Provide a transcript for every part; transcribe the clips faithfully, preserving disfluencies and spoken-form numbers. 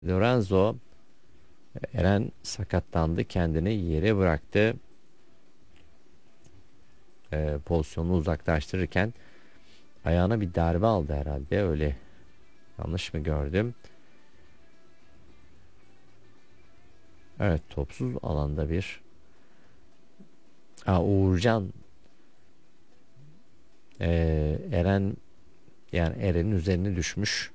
Lorenzo, Eren sakatlandı, kendini yere bıraktı. Ee, pozisyonu uzaklaştırırken ayağına bir darbe aldı herhalde, öyle yanlış mı gördüm? Evet, topsuz alanda bir Aa, Uğurcan, ee, Eren, yani Eren'in üzerine düşmüş.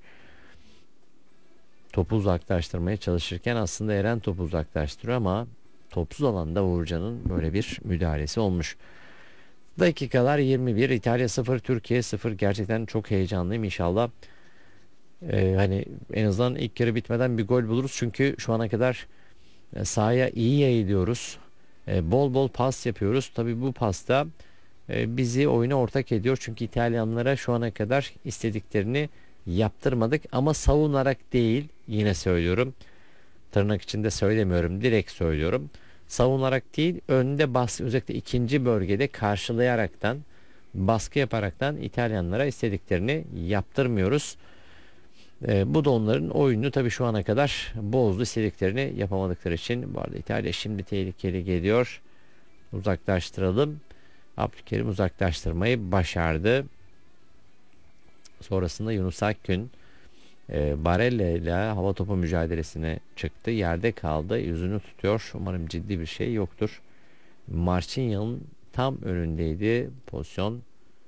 Topu uzaklaştırmaya çalışırken aslında Eren topu uzaklaştırıyor ama topsuz alanda Uğurcan'ın böyle bir müdahalesi olmuş. Dakikalar yirmi bir, İtalya sıfır Türkiye sıfır. Gerçekten çok heyecanlıyım, inşallah Ee, hani en azından ilk yarı bitmeden bir gol buluruz. Çünkü şu ana kadar e, sahaya iyi yayılıyoruz. E, bol bol pas yapıyoruz. Tabii bu pasta e, bizi oyuna ortak ediyor. Çünkü İtalyanlara şu ana kadar istediklerini yaptırmadık. Ama savunarak değil, yine söylüyorum. Tırnak içinde söylemiyorum, direkt söylüyorum. Savunarak değil, önde bas, özellikle ikinci bölgede karşılayaraktan, baskı yaparaktan İtalyanlara istediklerini yaptırmıyoruz. E, bu da onların oyununu tabii şu ana kadar bozdu, istediklerini yapamadıkları için. Bu arada İtalya şimdi tehlikeli geliyor. Uzaklaştıralım. Abdülkerim uzaklaştırmayı başardı. Sonrasında Yunus Akgün e, Barella ile hava topu mücadelesine çıktı. Yerde kaldı. Yüzünü tutuyor. Umarım ciddi bir şey yoktur. Marçinyalı'nın tam önündeydi pozisyon.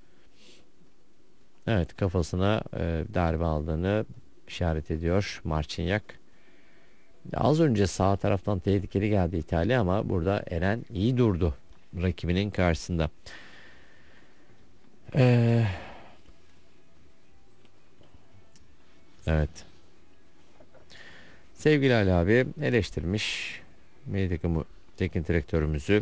Evet, kafasına e, darbe aldığını işaret ediyor Marçinyak. Az önce sağ taraftan tehlikeli geldi İtalya ama burada Eren iyi durdu rakibinin karşısında. Ee, evet. Sevgili Ali abi eleştirmiş milli takımı teknik direktörümüzü.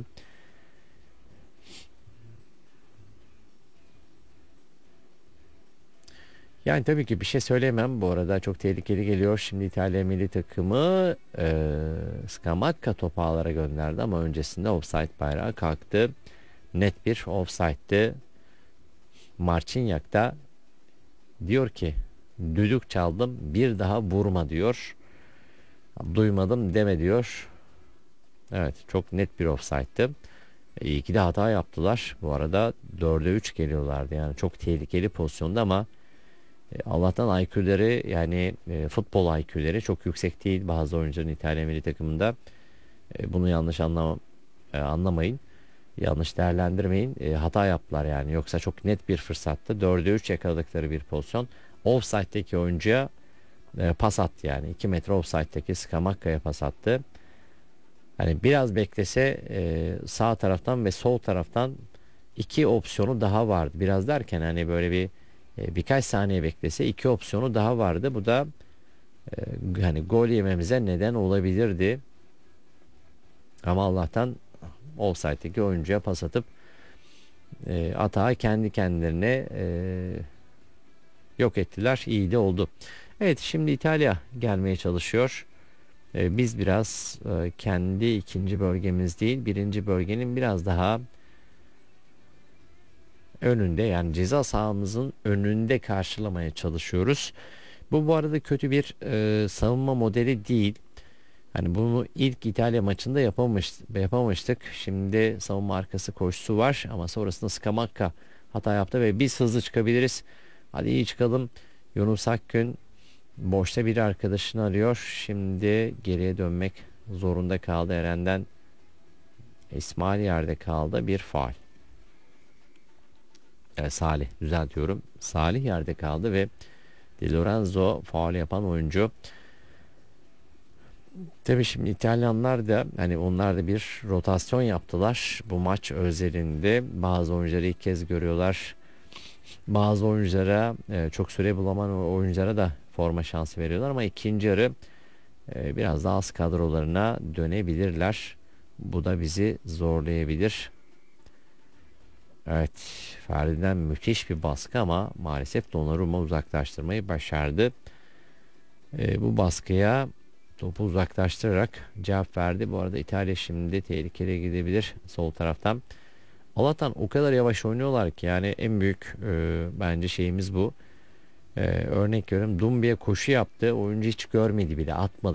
Yani tabii ki bir şey söyleyemem. Bu arada çok tehlikeli geliyor. Şimdi İtalya milli takımı e, Scamacca topu ağlara gönderdi ama öncesinde offside bayrağı kalktı. Net bir offside'dı. Marcignac da diyor ki düdük çaldım, bir daha vurma diyor. Duymadım deme diyor. Evet, çok net bir offside'tı. İyi ki de hata yaptılar. Bu arada dörde üç geliyorlardı. Yani çok tehlikeli pozisyonda ama e, Allah'tan I Q'leri, yani e, futbol I Q'leri çok yüksek değil bazı oyuncuların İtalya milli takımında. E, bunu yanlış anlam e, anlamayın. Yanlış değerlendirmeyin. E, hata yaptılar yani. Yoksa çok net bir fırsattı. dörde üç yakaladıkları bir pozisyon. Offside'deki oyuncuya e, pas attı yani. iki metre offside'deki Scamacca'ya pas attı. Hani biraz beklese e, sağ taraftan ve sol taraftan iki opsiyonu daha vardı. Biraz derken hani böyle bir e, birkaç saniye beklese iki opsiyonu daha vardı. Bu da e, hani gol yememize neden olabilirdi. Ama Allah'tan offside'deki oyuncuya pas atıp e, atağı kendi kendilerine e, yok ettiler. İyi de oldu. Evet, şimdi İtalya gelmeye çalışıyor. E, biz biraz e, kendi ikinci bölgemiz değil, birinci bölgenin biraz daha önünde, yani ceza sahamızın önünde karşılamaya çalışıyoruz. Bu bu arada kötü bir e, savunma modeli değil. Hani bunu ilk İtalya maçında yapamamış, yapamamıştık. Şimdi savunma arkası koşusu var ama sonrasında Scamacca hata yaptı ve biz hızlı çıkabiliriz. Hadi iyi çıkalım. Yunus Akgün boşta bir arkadaşını arıyor. Şimdi geriye dönmek zorunda kaldı Eren'den. İsmail yerde kaldı. Bir faul. Evet, Salih düzeltiyorum. Salih yerde kaldı ve Di Lorenzo faul yapan oyuncu. Tabii şimdi İtalyanlar da hani onlar da bir rotasyon yaptılar bu maç özelinde. Bazı oyuncuları ilk kez görüyorlar. Bazı oyunculara e, çok süre bulamayan oyunculara da forma şansı veriyorlar ama ikinci yarı e, biraz daha az kadrolarına dönebilirler. Bu da bizi zorlayabilir. Evet, Ferdi'den müthiş bir baskı ama maalesef Donnarumma uzaklaştırmayı başardı. E, bu baskıya topu uzaklaştırarak cevap verdi. Bu arada İtalya şimdi tehlikeli gidebilir sol taraftan. Allah'tan o kadar yavaş oynuyorlar ki, yani en büyük e, bence şeyimiz bu. Ee, örnek veriyorum, Dumbi'ye koşu yaptı. Oyuncu hiç görmedi bile, atmadı